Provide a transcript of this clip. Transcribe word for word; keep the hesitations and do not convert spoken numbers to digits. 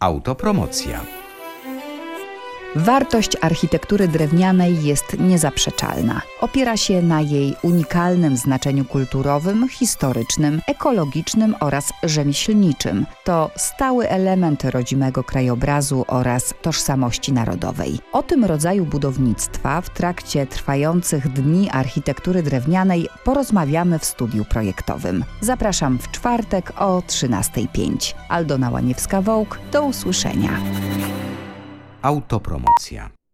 Autopromocja. Wartość architektury drewnianej jest niezaprzeczalna. Opiera się na jej unikalnym znaczeniu kulturowym, historycznym, ekologicznym oraz rzemieślniczym. To stały element rodzimego krajobrazu oraz tożsamości narodowej. O tym rodzaju budownictwa w trakcie trwających Dni Architektury Drewnianej porozmawiamy w studiu projektowym. Zapraszam w czwartek o trzynasta pięć. Aldona Łaniewska-Wołk, do usłyszenia. Autopromocja.